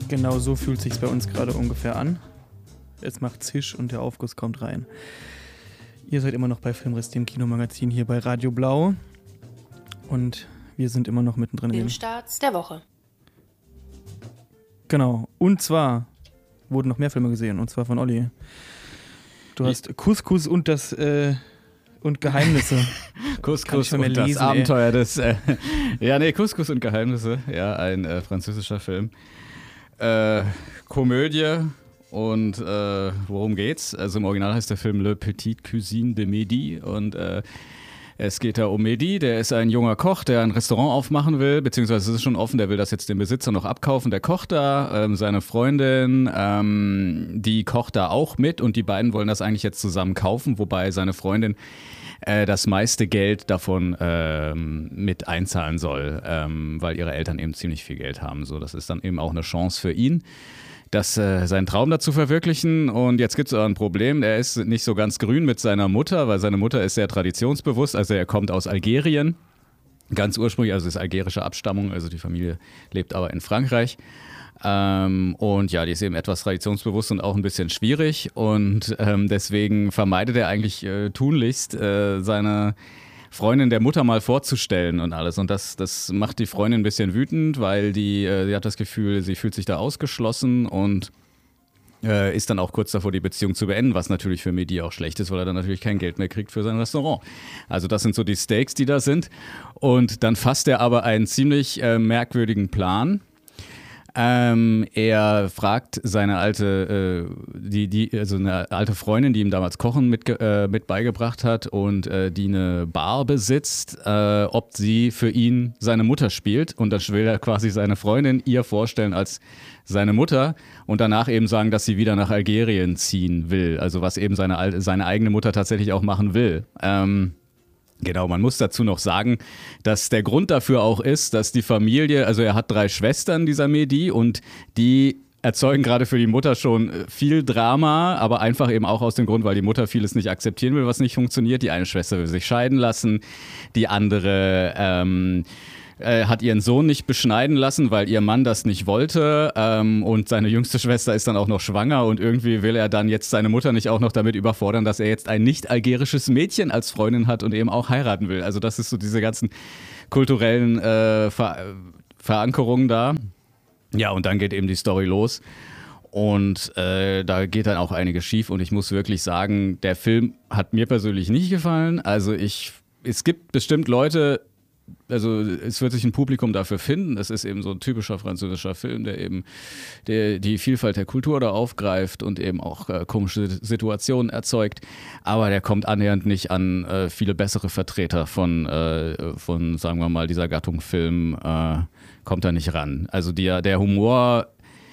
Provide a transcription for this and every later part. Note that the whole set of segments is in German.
Genau so fühlt sich's bei uns gerade ungefähr an. Es macht Zisch und der Aufguss kommt rein. Ihr seid immer noch bei Filmriss, dem Kinomagazin hier bei Radio Blau. Und wir sind immer noch mittendrin. Filmstarts der Woche. Genau. Und zwar wurden noch mehr Filme gesehen. Und zwar von Olli. Du hast Couscous und das und Geheimnisse. Couscous und das Abenteuer des Couscous und Geheimnisse. Ja, ein französischer Film. Komödie. Und worum geht's? Also im Original heißt der Film Le Petite Cuisine de Mehdi. Und es geht da um Mehdi, der ist ein junger Koch, der ein Restaurant aufmachen will, beziehungsweise es ist schon offen, der will das jetzt dem Besitzer noch abkaufen. Der kocht da, seine Freundin, die kocht da auch mit und die beiden wollen das eigentlich jetzt zusammen kaufen, wobei seine Freundin das meiste Geld davon mit einzahlen soll, weil ihre Eltern eben ziemlich viel Geld haben. So, das ist dann eben auch eine Chance für ihn, seinen Traum dazu verwirklichen. Und jetzt gibt es aber ein Problem, er ist nicht so ganz grün mit seiner Mutter, weil seine Mutter ist sehr traditionsbewusst, also er kommt aus Algerien, ganz ursprünglich, also ist algerische Abstammung, also die Familie lebt aber in Frankreich. Und ja, die ist eben etwas traditionsbewusst und auch ein bisschen schwierig und deswegen vermeidet er eigentlich tunlichst seine Freundin der Mutter mal vorzustellen und alles. Und das macht die Freundin ein bisschen wütend, weil sie hat das Gefühl, sie fühlt sich da ausgeschlossen und ist dann auch kurz davor, die Beziehung zu beenden, was natürlich für Mehdi auch schlecht ist, weil er dann natürlich kein Geld mehr kriegt für sein Restaurant. Also das sind so die Stakes, die da sind. Und dann fasst er aber einen ziemlich merkwürdigen Plan. Er fragt seine alte, eine alte Freundin, die ihm damals Kochen mit beigebracht hat und die eine Bar besitzt, ob sie für ihn seine Mutter spielt. Und dann will er quasi seine Freundin ihr vorstellen als seine Mutter und danach eben sagen, dass sie wieder nach Algerien ziehen will. Also was eben seine eigene Mutter tatsächlich auch machen will. Genau, man muss dazu noch sagen, dass der Grund dafür auch ist, dass die Familie, also er hat 3 Schwestern, dieser Mehdi, und die erzeugen gerade für die Mutter schon viel Drama, aber einfach eben auch aus dem Grund, weil die Mutter vieles nicht akzeptieren will, was nicht funktioniert. Die eine Schwester will sich scheiden lassen, die andere hat ihren Sohn nicht beschneiden lassen, weil ihr Mann das nicht wollte und seine jüngste Schwester ist dann auch noch schwanger und irgendwie will er dann jetzt seine Mutter nicht auch noch damit überfordern, dass er jetzt ein nicht-algerisches Mädchen als Freundin hat und eben auch heiraten will. Also das ist so diese ganzen kulturellen Verankerungen da. Ja, und dann geht eben die Story los und da geht dann auch einiges schief und ich muss wirklich sagen, der Film hat mir persönlich nicht gefallen. Also es gibt bestimmt Leute, also es wird sich ein Publikum dafür finden. Es ist eben so ein typischer französischer Film, der eben die Vielfalt der Kultur da aufgreift und eben auch komische Situationen erzeugt. Aber der kommt annähernd nicht an viele bessere Vertreter von sagen wir mal, dieser Gattung Film, kommt da nicht ran. Also der Humor,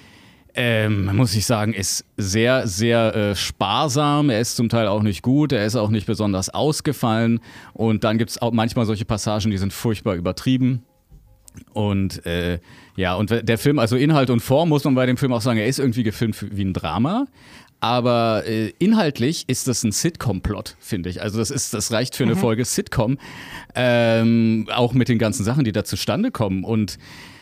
muss ich sagen, ist sehr, sehr sparsam. Er ist zum Teil auch nicht gut, er ist auch nicht besonders ausgefallen. Und dann gibt es auch manchmal solche Passagen, die sind furchtbar übertrieben. Und und der Film, also Inhalt und Form, muss man bei dem Film auch sagen, er ist irgendwie gefilmt wie ein Drama. Aber inhaltlich ist das ein Sitcom-Plot, finde ich. Also das reicht für eine Folge Sitcom. Auch mit den ganzen Sachen, die da zustande kommen. Und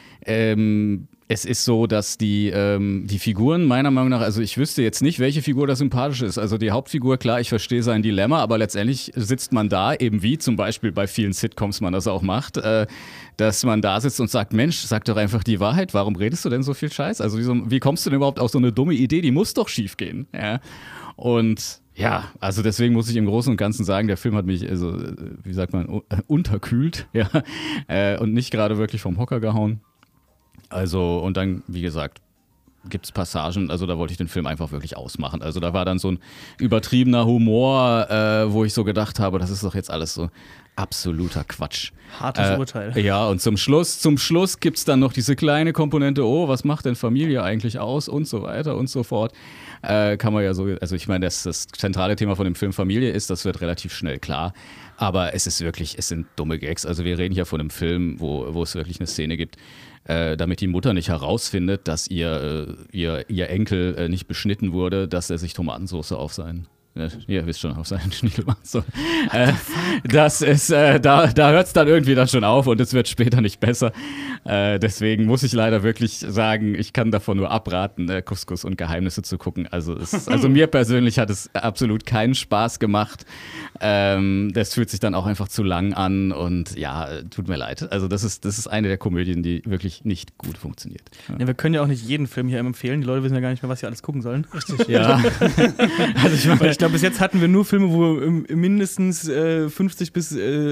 es ist so, dass die Figuren meiner Meinung nach, also ich wüsste jetzt nicht, welche Figur da sympathisch ist. Also die Hauptfigur, klar, ich verstehe sein Dilemma, aber letztendlich sitzt man da, eben wie zum Beispiel bei vielen Sitcoms man das auch macht, dass man da sitzt und sagt, Mensch, sag doch einfach die Wahrheit, warum redest du denn so viel Scheiß? Also wie kommst du denn überhaupt auf so eine dumme Idee, die muss doch schief gehen. Ja? Und ja, also deswegen muss ich im Großen und Ganzen sagen, der Film hat mich, also, wie sagt man, unterkühlt, ja, und nicht gerade wirklich vom Hocker gehauen. Also, und dann, wie gesagt, gibt es Passagen, also da wollte ich den Film einfach wirklich ausmachen. Also da war dann so ein übertriebener Humor, wo ich so gedacht habe, das ist doch jetzt alles so absoluter Quatsch. Hartes Urteil. Ja, und zum Schluss gibt es dann noch diese kleine Komponente, oh, was macht denn Familie eigentlich aus und so weiter und so fort. Kann man ja so, also ich meine, das zentrale Thema von dem Film Familie ist, das wird relativ schnell klar. Aber es sind dumme Gags. Also wir reden hier von einem Film, wo es wirklich eine Szene gibt, damit die Mutter nicht herausfindet, dass ihr Enkel nicht beschnitten wurde, dass er sich Tomatensauce auf sein ihr wisst schon, auf seinen Schniedelmann. So. Das ist, da hört es dann irgendwie dann schon auf und es wird später nicht besser. Deswegen muss ich leider wirklich sagen, ich kann davon nur abraten, Couscous und Geheimnisse zu gucken. Also mir persönlich hat es absolut keinen Spaß gemacht. Das fühlt sich dann auch einfach zu lang an und ja, tut mir leid. Also das ist eine der Komödien, die wirklich nicht gut funktioniert. Ja, wir können ja auch nicht jeden Film hier empfehlen. Die Leute wissen ja gar nicht mehr, was sie alles gucken sollen. Richtig. Ja. Also ich glaube, bis jetzt hatten wir nur Filme, wo mindestens 50 bis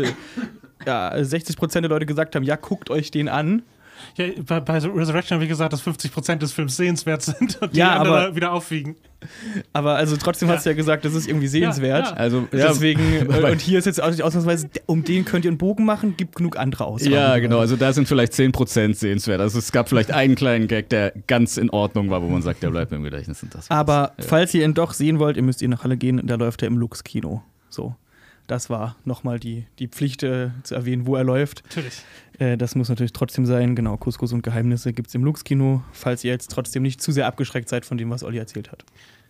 60% der Leute gesagt haben, ja, guckt euch den an. Ja, bei Resurrection habe ich gesagt, dass 50% des Films sehenswert sind und die anderen wieder aufwiegen. Aber also trotzdem hast du ja gesagt, das ist irgendwie sehenswert. Ja. Also, deswegen, und hier ist jetzt ausnahmsweise, um den könnt ihr einen Bogen machen, gibt genug andere Auswahl. Ja, genau, also da sind vielleicht 10% sehenswert. Also es gab vielleicht einen kleinen Gag, der ganz in Ordnung war, wo man sagt, der bleibt mir im Gedächtnis. Und das aber falls ihr ihn doch sehen wollt, ihr müsst ihn nach Halle gehen, da läuft er im Lux-Kino. So. Das war nochmal die Pflicht zu erwähnen, wo er läuft. Natürlich. Das muss natürlich trotzdem sein. Genau, Couscous und Geheimnisse gibt es im Lux-Kino, falls ihr jetzt trotzdem nicht zu sehr abgeschreckt seid von dem, was Olli erzählt hat.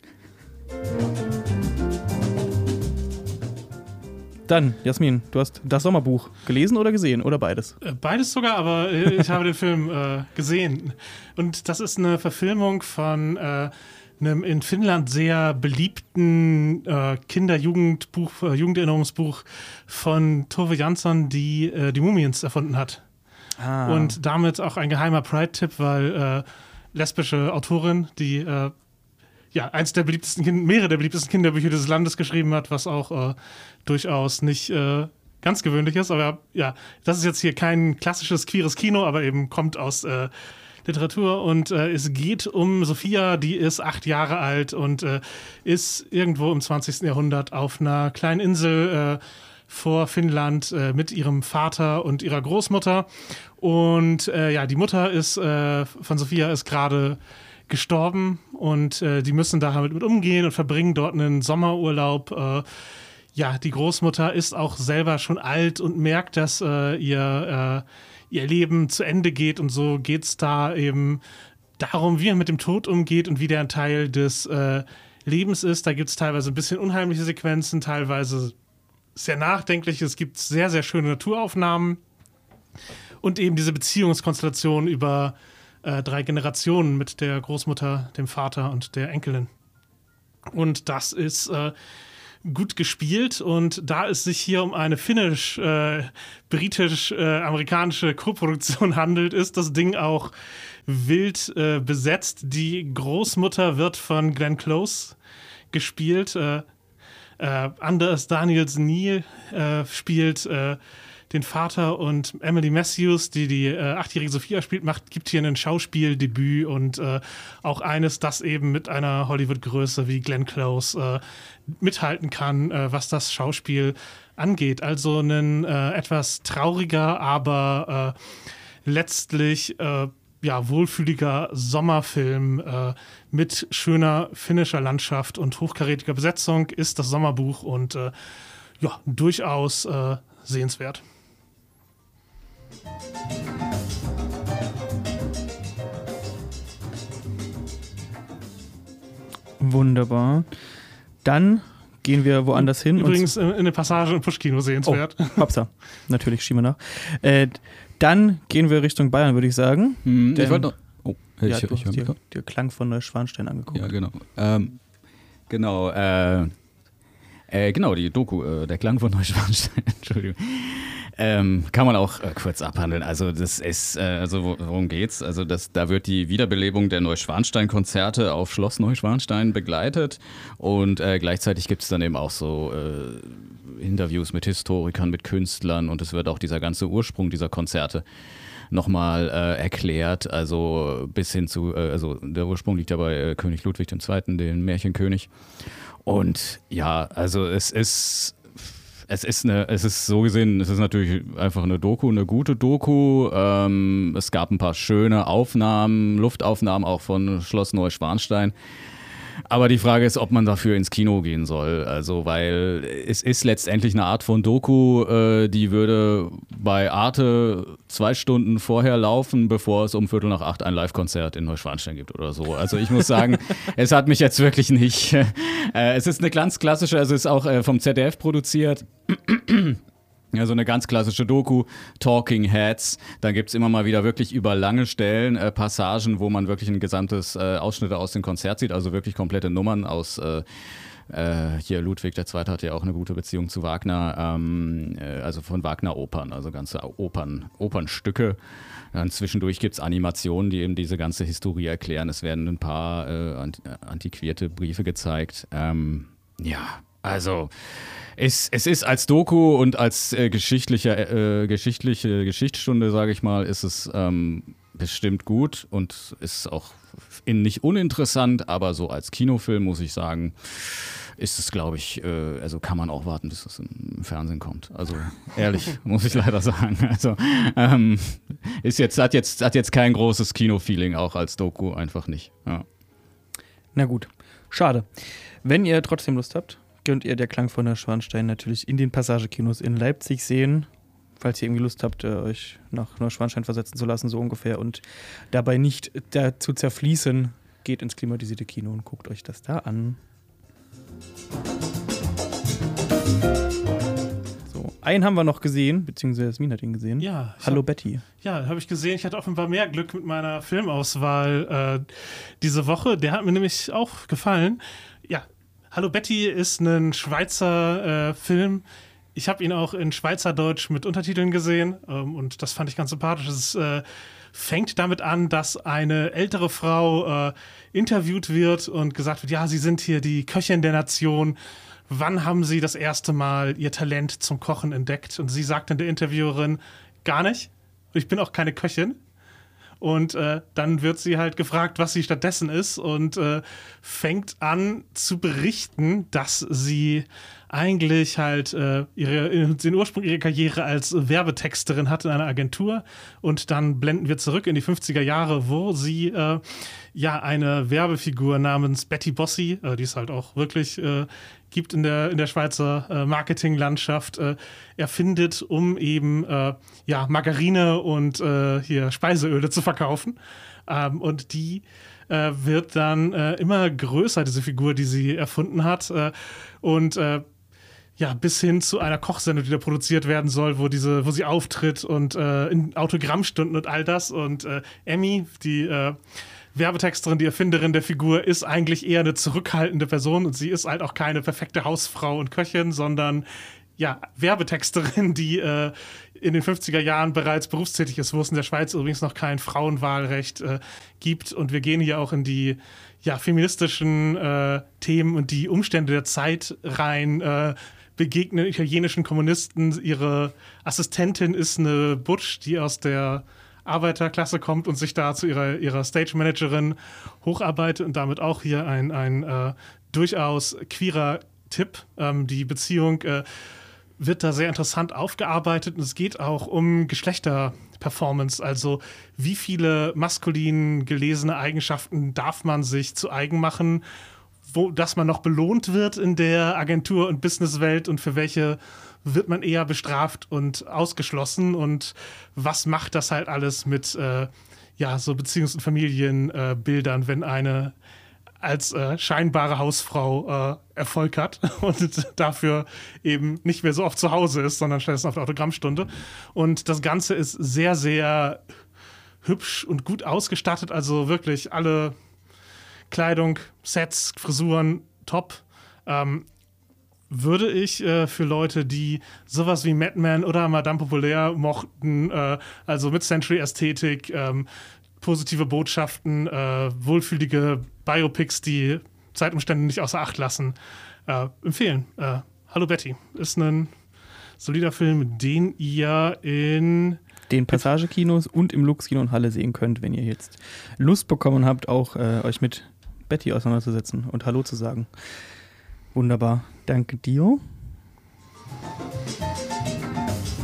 Dann, Jasmin, du hast das Sommerbuch gelesen oder gesehen oder beides? Beides sogar, aber ich habe den Film gesehen. Und das ist eine Verfilmung von einem in Finnland sehr beliebten Jugenderinnerungsbuch von Tove Jansson, die die Mumiens erfunden hat. Und damit auch ein geheimer Pride-Tipp, weil lesbische Autorin, die mehrere der beliebtesten Kinderbücher des Landes geschrieben hat, was auch durchaus nicht ganz gewöhnlich ist. Aber ja, das ist jetzt hier kein klassisches queeres Kino, aber eben kommt aus Literatur und es geht um Sophia, die ist 8 Jahre alt und ist irgendwo im 20. Jahrhundert auf einer kleinen Insel vor Finnland mit ihrem Vater und ihrer Großmutter und die Mutter von Sophia ist gerade gestorben und die müssen da mit umgehen und verbringen dort einen Sommerurlaub. Die Großmutter ist auch selber schon alt und merkt, dass ihr Leben zu Ende geht und so geht es da eben darum, wie er mit dem Tod umgeht und wie der ein Teil des Lebens ist. Da gibt es teilweise ein bisschen unheimliche Sequenzen, teilweise sehr nachdenklich. Es gibt sehr, sehr schöne Naturaufnahmen und eben diese Beziehungskonstellation über 3 Generationen mit der Großmutter, dem Vater und der Enkelin. Und das ist gut gespielt und da es sich hier um eine finnisch-britisch-amerikanische Koproduktion handelt, ist das Ding auch wild besetzt. Die Großmutter wird von Glenn Close gespielt. Anders Daniels-Neil spielt den Vater und Emily Matthews, die 8-jährige Sophia spielt, gibt hier ein Schauspieldebüt und auch eines, das eben mit einer Hollywood-Größe wie Glenn Close mithalten kann, was das Schauspiel angeht. Also ein etwas trauriger, aber letztlich wohlfühliger Sommerfilm mit schöner finnischer Landschaft und hochkarätiger Besetzung ist das Sommerbuch und durchaus sehenswert. Wunderbar. Dann gehen wir woanders hin. Übrigens in eine Passage im Pushkino sehenswert. Oh, Hopsa. Natürlich, schieben wir nach. Dann gehen wir Richtung Bayern, würde ich sagen. Ich wollte noch... Oh, du hast dir Klang von Neuschwanstein angeguckt. Ja, genau. Genau, die Doku, der Klang von Neuschwanstein, Entschuldigung. Kann man auch kurz abhandeln. Also das ist, worum geht's? Also da wird die Wiederbelebung der Neuschwanstein-Konzerte auf Schloss Neuschwanstein begleitet und gleichzeitig gibt es dann eben auch so Interviews mit Historikern, mit Künstlern und es wird auch dieser ganze Ursprung dieser Konzerte nochmal erklärt, also bis hin zu, also der Ursprung liegt ja bei König Ludwig II., dem Märchenkönig. Und ja, also es ist so gesehen, es ist natürlich einfach eine Doku, eine gute Doku. Es gab ein paar schöne Aufnahmen, Luftaufnahmen auch von Schloss Neuschwanstein. Aber die Frage ist, ob man dafür ins Kino gehen soll. Also, weil es ist letztendlich eine Art von Doku, die würde bei Arte 2 Stunden vorher laufen, bevor es um 7:45 ein Live-Konzert in Neuschwanstein gibt oder so. Also ich muss sagen, es hat mich jetzt wirklich nicht. Es ist eine ganz klassische, also es ist auch vom ZDF produziert. Ja, so eine ganz klassische Doku, Talking Heads. Da gibt es immer mal wieder wirklich über lange Stellen Passagen, wo man wirklich ein gesamtes Ausschnitte aus dem Konzert sieht, also wirklich komplette Nummern aus hier Ludwig II. Hat ja auch eine gute Beziehung zu Wagner, also von Wagner-Opern, also ganze Opernstücke. Dann zwischendurch gibt es Animationen, die eben diese ganze Historie erklären. Es werden ein paar antiquierte Briefe gezeigt. Ja, also es ist als Doku und als geschichtliche Geschichtsstunde, sage ich mal, ist es bestimmt gut und ist auch nicht uninteressant, aber so als Kinofilm muss ich sagen, ist es, glaube ich, also kann man auch warten, bis es im Fernsehen kommt. Also ehrlich, muss ich leider sagen. Also hat jetzt kein großes Kinofeeling, auch als Doku einfach nicht. Ja. Na gut, schade. Wenn ihr trotzdem Lust habt, könnt ihr Der Klang von Neuschwanstein natürlich in den Passagekinos in Leipzig sehen, falls ihr irgendwie Lust habt, euch nach Neuschwanstein versetzen zu lassen, so ungefähr, und dabei nicht zu zerfließen, geht ins klimatisierte Kino und guckt euch das da an. So, einen haben wir noch gesehen, beziehungsweise Jasmin hat ihn gesehen. Ja. Hallo Betty. Ja, habe ich gesehen. Ich hatte offenbar mehr Glück mit meiner Filmauswahl diese Woche. Der hat mir nämlich auch gefallen. Ja, Hallo Betty ist ein Schweizer Film. Ich habe ihn auch in Schweizerdeutsch mit Untertiteln gesehen und das fand ich ganz sympathisch. Es fängt damit an, dass eine ältere Frau interviewt wird und gesagt wird, ja, Sie sind hier die Köchin der Nation. Wann haben Sie das erste Mal Ihr Talent zum Kochen entdeckt? Und sie sagt in der Interviewerin, gar nicht. Ich bin auch keine Köchin. Und dann wird sie halt gefragt, was sie stattdessen ist und fängt an zu berichten, dass sie eigentlich halt den Ursprung ihrer Karriere als Werbetexterin hat in einer Agentur. Und dann blenden wir zurück in die 50er Jahre, wo sie eine Werbefigur namens Betty Bossi, die es halt auch wirklich gibt in der Schweizer Marketinglandschaft, erfindet, um eben Margarine und hier Speiseöle zu verkaufen. Und die wird dann immer größer, diese Figur, die sie erfunden hat. Bis hin zu einer Kochsendung, die da produziert werden soll, wo sie auftritt und in Autogrammstunden und all das. Und Emmy, die Werbetexterin, die Erfinderin der Figur, ist eigentlich eher eine zurückhaltende Person und sie ist halt auch keine perfekte Hausfrau und Köchin, sondern Werbetexterin, die in den 50er Jahren bereits berufstätig ist, wo es in der Schweiz übrigens noch kein Frauenwahlrecht gibt. Und wir gehen hier auch in die feministischen Themen und die Umstände der Zeit rein, begegnen italienischen Kommunisten. Ihre Assistentin ist eine Butch, die aus der Arbeiterklasse kommt und sich da zu ihrer Stage-Managerin hocharbeitet und damit auch hier ein durchaus queerer Tipp. Die Beziehung wird da sehr interessant aufgearbeitet und es geht auch um Geschlechterperformance, also wie viele maskulin gelesene Eigenschaften darf man sich zu eigen machen, dass man noch belohnt wird in der Agentur- und Businesswelt und für welche wird man eher bestraft und ausgeschlossen und was macht das halt alles mit so Beziehungs- und Familienbildern, wenn eine als scheinbare Hausfrau Erfolg hat und dafür eben nicht mehr so oft zu Hause ist, sondern stattdessen auf der Autogrammstunde. Und das Ganze ist sehr, sehr hübsch und gut ausgestattet, also wirklich alle Kleidung, Sets, Frisuren, top. Würde ich für Leute, die sowas wie Mad Men oder Madame Populaire mochten, also mit Century-Ästhetik, positive Botschaften, wohlfühlige Biopics, die Zeitumstände nicht außer Acht lassen, empfehlen. Hallo Betty ist ein solider Film, den ihr in den Passagekinos und im Lux-Kino in Halle sehen könnt, wenn ihr jetzt Lust bekommen habt, auch euch mit Betty auseinanderzusetzen und Hallo zu sagen. Wunderbar. Danke dir.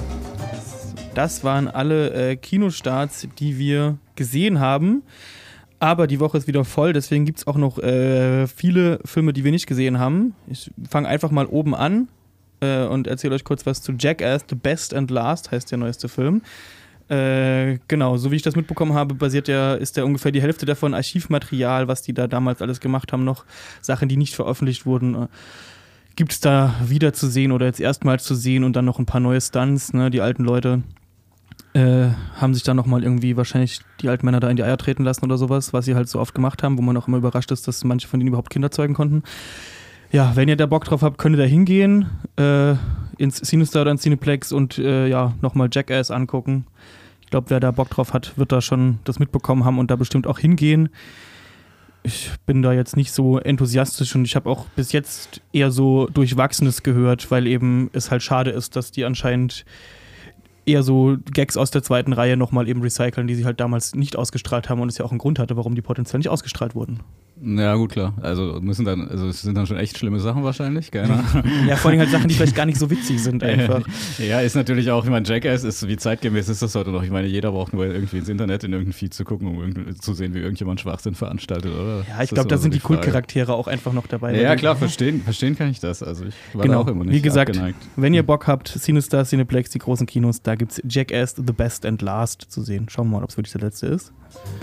Das waren alle Kinostarts, die wir gesehen haben. Aber die Woche ist wieder voll, deswegen gibt es auch noch viele Filme, die wir nicht gesehen haben. Ich fange einfach mal oben an und erzähle euch kurz was zu Jackass, The Best and Last heißt der neueste Film. Genau, so wie ich das mitbekommen habe, ist der ungefähr die Hälfte davon Archivmaterial, was die da damals alles gemacht haben, noch Sachen, die nicht veröffentlicht wurden. Gibt es da wieder zu sehen oder jetzt erstmals zu sehen und dann noch ein paar neue Stunts, ne? Die alten Leute haben sich dann nochmal irgendwie wahrscheinlich die alten Männer da in die Eier treten lassen oder sowas, was sie halt so oft gemacht haben, wo man auch immer überrascht ist, dass manche von denen überhaupt Kinder zeugen konnten. Ja, wenn ihr da Bock drauf habt, könnt ihr da hingehen, ins Cinestar oder ins Cineplex und nochmal Jackass angucken. Ich glaube, wer da Bock drauf hat, wird da schon das mitbekommen haben und da bestimmt auch hingehen. Ich bin da jetzt nicht so enthusiastisch und ich habe auch bis jetzt eher so Durchwachsenes gehört, weil eben es halt schade ist, dass die anscheinend eher so Gags aus der zweiten Reihe nochmal eben recyceln, die sie halt damals nicht ausgestrahlt haben und es ja auch einen Grund hatte, warum die potenziell nicht ausgestrahlt wurden. Ja, gut, klar. Also es sind dann schon echt schlimme Sachen wahrscheinlich, keine Ahnung. Ja, vor allem halt Sachen, die vielleicht gar nicht so witzig sind einfach. Ja, ist natürlich auch, ich meine, Jackass ist, wie zeitgemäß ist das heute noch? Ich meine, jeder braucht nur irgendwie ins Internet, in irgendein Feed zu gucken, um zu sehen, wie irgendjemand Schwachsinn veranstaltet, oder? Ja, ich glaube, da sind die Kultcharaktere auch einfach noch dabei. Ja, klar, verstehen kann ich das. Also ich war da auch immer nicht wie gesagt, abgeneigt. Wenn ihr Bock habt, Cinestar, Cineplex, die großen Kinos, da gibt's Jackass, The Best and Last zu sehen. Schauen wir mal, ob es wirklich der letzte ist.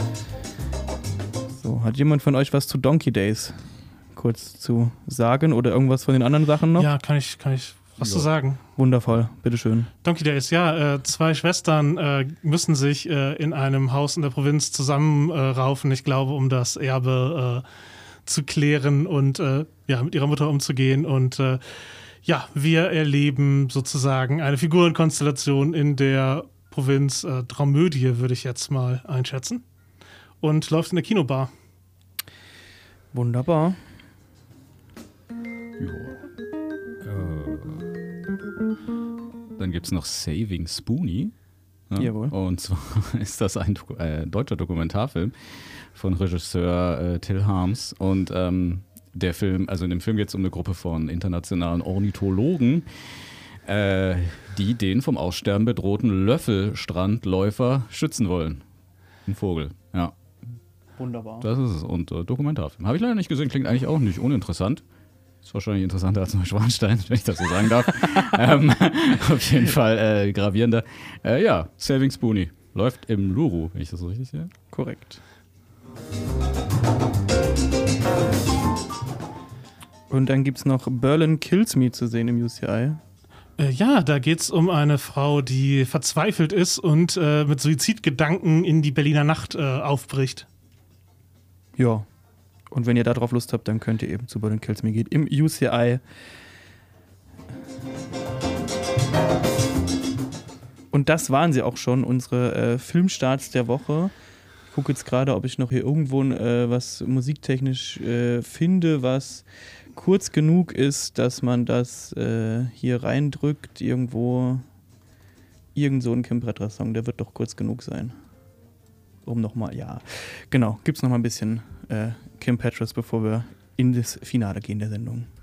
So, hat jemand von euch was zu Donkey Days kurz zu sagen oder irgendwas von den anderen Sachen noch? Ja, kann ich was zu sagen. Wundervoll, bitteschön. Donkey Days, ja, zwei Schwestern müssen sich in einem Haus in der Provinz zusammenraufen, ich glaube, um das Erbe zu klären und mit ihrer Mutter umzugehen. Und wir erleben sozusagen eine Figurenkonstellation in der Provinz, Dramödie würde ich jetzt mal einschätzen. Und läuft in der Kinobar. Wunderbar. Dann gibt es noch Saving Spoonie. Ja? Jawohl. Und zwar ist das ein deutscher Dokumentarfilm von Regisseur Till Harms. Und der Film, also in dem Film geht es um eine Gruppe von internationalen Ornithologen, die den vom Aussterben bedrohten Löffelstrandläufer schützen wollen. Ein Vogel, ja. Wunderbar. Das ist es. Und Dokumentarfilm. Habe ich leider nicht gesehen, klingt eigentlich auch nicht uninteressant. Ist wahrscheinlich interessanter als Neuschwanstein, wenn ich das so sagen darf. Auf jeden Fall gravierender. Saving Spoonie. Läuft im Luru, wenn ich das so richtig sehe. Korrekt. Und dann gibt es noch Berlin Kills Me zu sehen im UCI. Da geht es um eine Frau, die verzweifelt ist und mit Suizidgedanken in die Berliner Nacht aufbricht. Ja. Und wenn ihr da drauf Lust habt, dann könnt ihr eben zu Berlin Kills Me gehen im UCI. Und das waren sie auch schon, unsere Filmstarts der Woche. Ich gucke jetzt gerade, ob ich noch hier irgendwo was musiktechnisch finde, was kurz genug ist, dass man das hier reindrückt. Irgend so ein Kim Petras-Song, der wird doch kurz genug sein. Gibt's noch mal ein bisschen Kim Petras, bevor wir in das Finale gehen der Sendung.